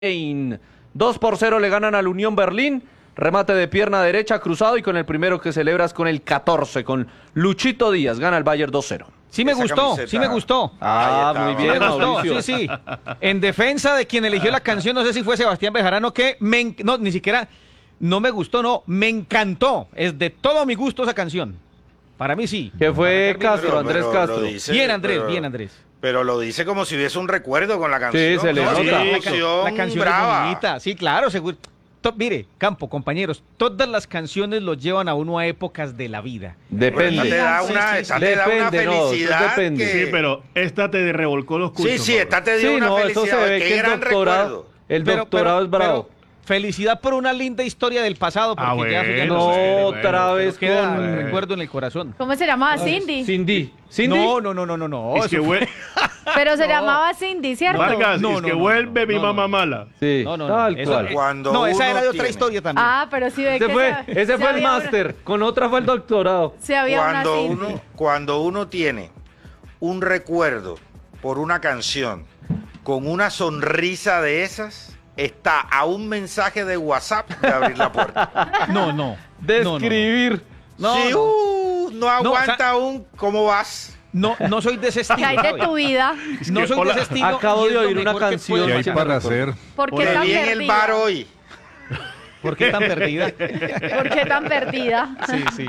2-0 le ganan al Unión Berlín. Remate de pierna derecha, cruzado, y con el primero que celebras con el 14, con Luchito Díaz. Gana el Bayern 2-0. Sí me gustó, sí me gustó. Muy bien, Mauricio. Sí. En defensa de quien eligió la canción, no sé si fue Sebastián Bejarano, no, ni siquiera, no me gustó, no, me encantó. Es de todo mi gusto esa canción. Para mí sí. Que fue Castro, Andrés Castro. Bien, Andrés. Pero lo dice como si hubiese un recuerdo con la canción. Sí, se le nota. La canción brava. es bonita. Sí, claro, seguro. Mire, Campo, compañeros, todas las canciones los llevan a uno a épocas de la vida. Depende. Te da una felicidad. Depende. Que... Sí, pero esta te revolcó los cultos. Sí, esta te dio una eso felicidad. se ve Qué que gran recuerdo. el doctorado es bravo. Felicidad por una linda historia del pasado, porque ya No, otra vez queda con... un recuerdo en el corazón. ¿Cómo se llamaba? Cindy. Cindy. No. Es que Pero se llamaba Cindy, ¿cierto? Vargas, No, es que no, vuelve mi no, mamá mala. Sí, tal cual. Cuando esa era de uno otra tiene- historia también. Ah, pero sí ve que Ese fue el máster, con otra fue el doctorado. Se había una Cindy. Cuando uno tiene un recuerdo por una canción con una sonrisa de esas, está a un mensaje de WhatsApp de abrir la puerta. No. De escribir. No aguanta aún. ¿Cómo vas? No soy de ese ¿Qué estilo. hay de ¿sabe? tu vida? No soy de ese estilo. Acabo y es de lo oír una mejor que canción. puede ¿Qué hay pasar. para hacer? ¿Por qué Te tan vi en el bar perdida? hoy. ¿Por qué tan perdida? ¿Por qué tan perdida? Sí.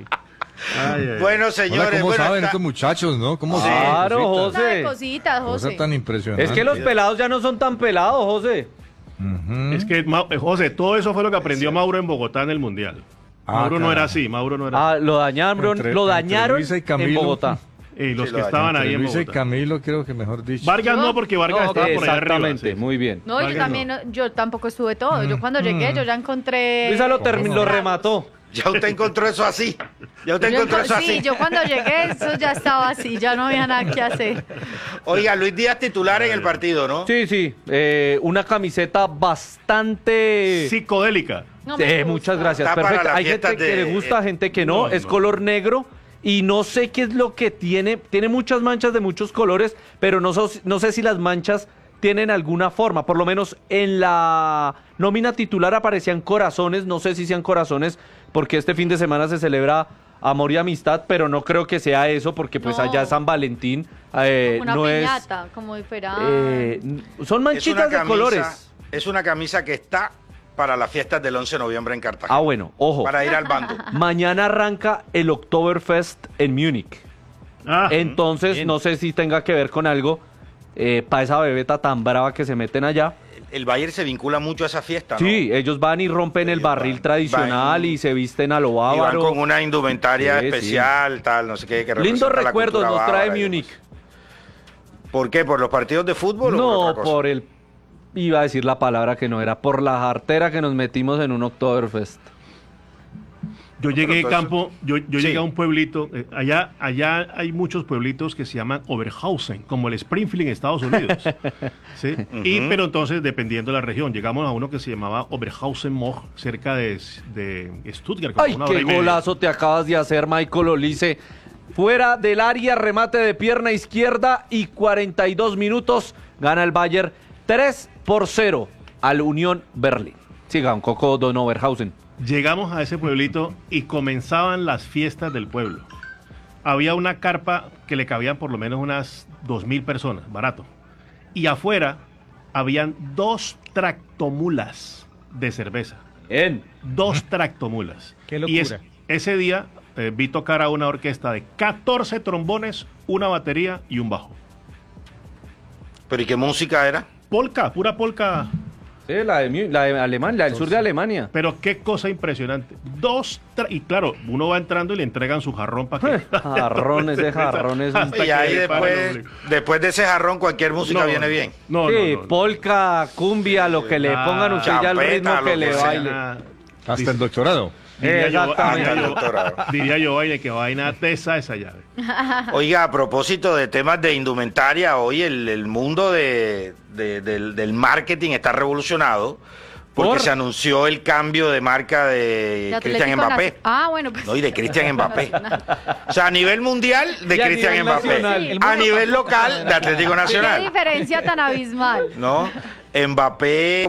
Bueno, Hola, señores. ¿cómo bueno, saben está- estos muchachos, no? ¿Cómo Sí. saben? Claro, Cositas. Una de José. cositas, Cosa José. tan impresionante. Es que los pelados ya no son tan pelados, José. Ujú. Es que, José, todo eso fue lo que aprendió Mauro en Bogotá en el Mundial. Mauro no era así, Lo dañaron, Entre en Luisa y Camilo. Bogotá. Y los Sí, que lo estaban Entre ahí en Luisa y Bogotá. Camilo, creo que mejor dicho. Vargas no, porque Vargas estaba por allá arriba. Exactamente, sí. muy bien. No, yo Vargas también, yo tampoco estuve todo. Yo cuando llegué, yo ya encontré... Luisa lo remató. Ya usted encontró eso así. Ya usted encontró eso así. Sí, yo cuando llegué, eso ya estaba así. Ya no había nada que hacer. Oiga, Luis Díaz titular en el partido, ¿no? Sí. Una camiseta bastante... Psicodélica. No me gusta. Muchas gracias. Está para Perfecto. las Hay gente fiestas que de- le gusta, gente que no. No, Es no. color negro. Y no sé qué es lo que tiene. Tiene muchas manchas de muchos colores, pero no sé si las manchas tienen alguna forma. Por lo menos en la nómina titular aparecían corazones. No sé si sean corazones, porque este fin de semana se celebra Amor y Amistad, pero no creo que sea eso, porque pues No. allá es San Valentín. Una no piñata, como si fuera... son manchitas de colores. Es una camisa que está para las fiestas del 11 de noviembre en Cartagena. Bueno, ojo. Para ir al bando. Mañana arranca el Oktoberfest en Múnich. Ah, Entonces, bien. no sé si tenga que ver con algo para esa bebeta tan brava que se meten allá. El Bayern se vincula mucho a esa fiesta, ¿no? Sí, ellos van y rompen el Ellos barril van- tradicional van- y se visten a lo Y van bávaro. con una indumentaria Sí, especial, tal, no sé qué, que Lindos representa la recuerdos cultura nos trae bávara y Múnich. demás. ¿Por qué? ¿Por los partidos de fútbol o por No, otra cosa? por el... Iba a decir la palabra que no era. Por la jartera que nos metimos en un Oktoberfest. Yo llegué Pero campo, yo Sí. llegué a un pueblito, allá hay muchos pueblitos que se llaman Oberhausen, como el Springfield en Estados Unidos. ¿sí? Pero entonces, dependiendo de la región, llegamos a uno que se llamaba Oberhausen-Moch, cerca de Stuttgart. como ¡Ay, una hora qué y media. golazo te acabas de hacer, Michael Olise! Fuera del área, remate de pierna izquierda y 42 minutos. Gana el Bayern 3-0 al Unión Berlín. Siga, un coco Don Oberhausen. Llegamos a ese pueblito y comenzaban las fiestas del pueblo. Había una carpa que le cabían por lo menos unas 2.000 personas, barato. Y afuera habían 2 tractomulas de cerveza. Bien. 2 tractomulas. Qué Y locura. ese día vi tocar a una orquesta de 14 trombones, una batería y un bajo. ¿Pero y qué música era? Polka, pura polka. Sí, la de Alemania, la del sur de Alemania. Pero qué cosa impresionante. Y claro, uno va entrando y le entregan su jarrón para que... Jarrón, ese jarrón es un... Hasta Y ahí que le paren, después de ese jarrón cualquier música viene bien. No, Sí, no. polka, cumbia, lo que le pongan usted ya el champeta, ritmo que lo le que sea. baile. Hasta el doctorado. Exactamente. Diría yo, baile, que vaina tesa esa llave. Oiga, a propósito de temas de indumentaria, hoy el mundo del marketing está revolucionado porque ¿Por? se anunció el cambio de marca de Cristian Atlético Mbappé. Bueno, pues... No, y de Cristian Mbappé. O sea, a nivel mundial de Y a Cristian nivel Mbappé. nacional. A nivel local de Atlético ¿Qué Nacional. diferencia tan abismal? ¿No? Mbappé